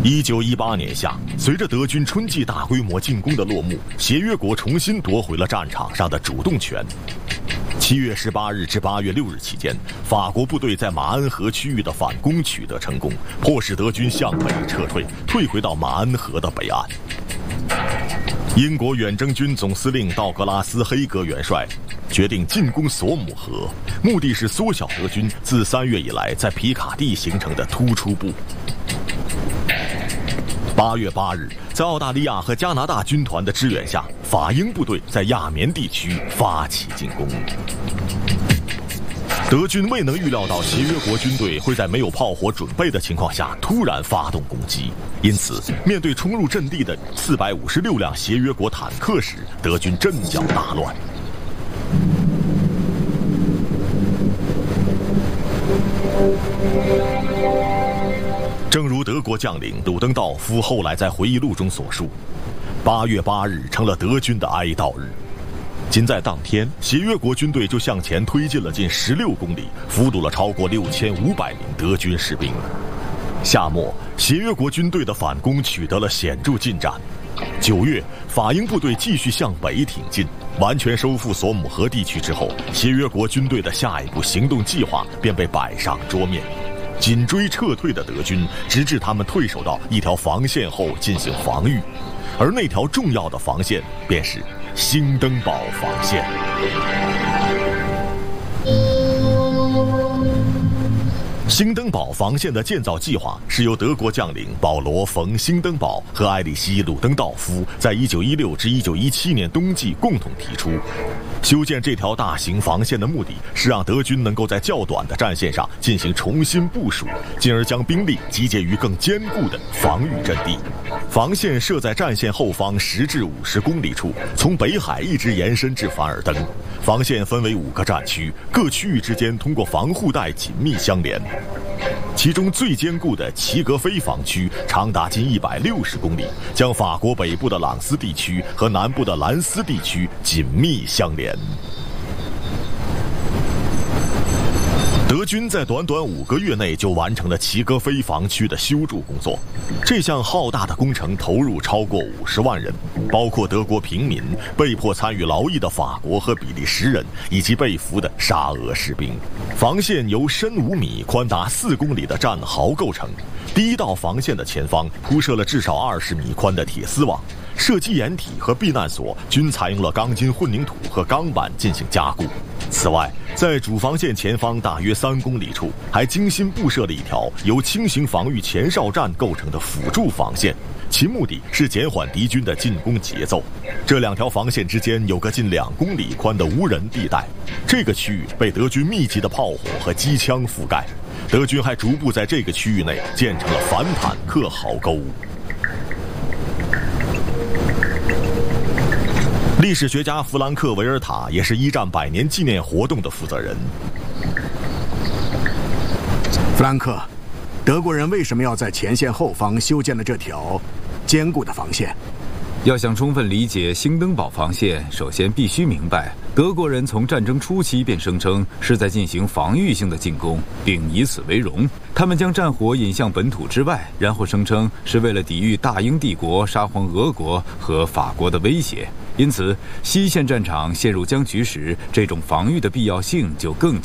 1918年夏，随着德军春季大规模进攻的落幕，协约国重新夺回了战场上的主动权。7月18日至8月6日期间，法国部队在马恩河区域的反攻取得成功，迫使德军向北撤退，退回到马恩河的北岸。英国远征军总司令道格拉斯·黑格元帅决定进攻索姆河，目的是缩小德军自3月以来在皮卡蒂形成的突出部。8月8日，在澳大利亚和加拿大军团的支援下，法英部队在亚眠地区发起进攻。德军未能预料到协约国军队会在没有炮火准备的情况下突然发动攻击，因此面对冲入阵地的456辆协约国坦克时，德军阵脚大乱。正如德国将领鲁登道夫后来在回忆录中所述，8月8日成了德军的哀悼日。仅在当天，协约国军队就向前推进了近16公里，俘虏了超过6500名德军士兵。夏末，协约国军队的反攻取得了显著进展。9月，法英部队继续向北挺进，完全收复索姆河地区之后，协约国军队的下一步行动计划便被摆上桌面。紧追撤退的德军，直至他们退守到一条防线后进行防御，而那条重要的防线便是兴登堡防线。兴登堡防线的建造计划是由德国将领保罗·冯·兴登堡和艾里希·鲁登道夫在1916至1917年冬季共同提出。修建这条大型防线的目的是让德军能够在较短的战线上进行重新部署，进而将兵力集结于更坚固的防御阵地。防线设在战线后方10至50公里处，从北海一直延伸至凡尔登。防线分为5个战区，各区域之间通过防护带紧密相连。其中最坚固的齐格菲防区长达近160公里，将法国北部的朗斯地区和南部的兰斯地区紧密相连。德军在短短5个月内就完成了齐格菲防区的修筑工作，这项浩大的工程投入超过50万人，包括德国平民、被迫参与劳役的法国和比利时人，以及被俘的沙俄士兵。防线由深5米、宽达4公里的战壕构成，第一道防线的前方铺设了至少20米宽的铁丝网，射击掩体和避难所均采用了钢筋混凝土和钢板进行加固。此外，在主防线前方大约3公里处，还精心布设了一条由轻型防御前哨站构成的辅助防线，其目的是减缓敌军的进攻节奏。这2条防线之间有个近2公里宽的无人地带，这个区域被德军密集的炮火和机枪覆盖。德军还逐步在这个区域内建成了反坦克壕沟。历史学家弗兰克·维尔塔也是1战100年纪念活动的负责人。 弗兰克，德国人为什么要在前线后方修建了这条坚固的防线？ 要想充分理解兴登堡防线，首先必须明白，德国人从战争初期便声称是在进行防御性的进攻，并以此为荣。他们将战火引向本土之外，然后声称是为了抵御大英帝国、沙皇俄国和法国的威胁。因此，西线战场陷入僵局时，这种防御的必要性就更